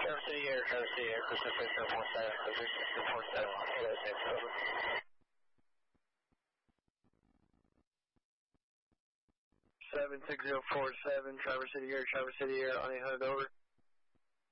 Traverse City Air, Pacific 47, position 247, Los 6, over. 76047, Traverse City Air, on 800, over.